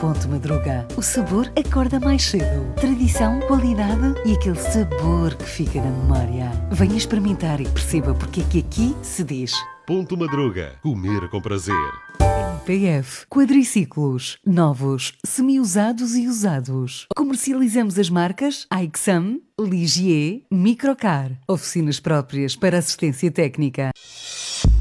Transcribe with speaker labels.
Speaker 1: Ponto Madruga. O sabor acorda mais cedo. Tradição, qualidade e aquele sabor que fica na memória. Venha experimentar e perceba porque é que aqui se diz
Speaker 2: Ponto Madruga. Comer com prazer.
Speaker 1: PF. Quadriciclos. Novos, semi-usados e usados. Comercializamos as marcas Aixam, Ligier, Microcar. Oficinas próprias para assistência técnica.